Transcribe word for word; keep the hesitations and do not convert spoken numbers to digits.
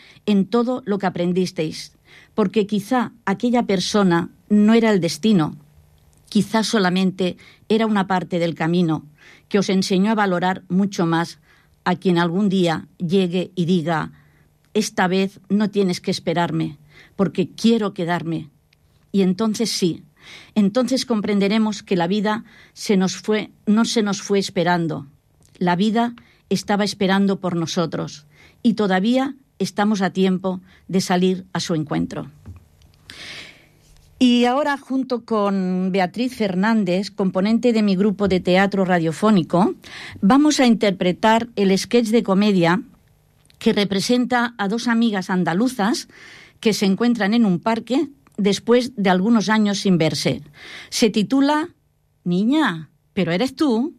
en todo lo que aprendisteis, porque quizá aquella persona no era el destino, quizá solamente era una parte del camino que os enseñó a valorar mucho más a quien algún día llegue y diga: esta vez no tienes que esperarme, porque quiero quedarme. Y entonces sí, entonces comprenderemos que la vida se nos fue, no se nos fue esperando. La vida estaba esperando por nosotros y todavía estamos a tiempo de salir a su encuentro. Y ahora, junto con Beatriz Fernández, componente de mi grupo de teatro radiofónico, vamos a interpretar el sketch de comedia que representa a dos amigas andaluzas que se encuentran en un parque después de algunos años sin verse. Se titula Niña, ¿pero eres tú?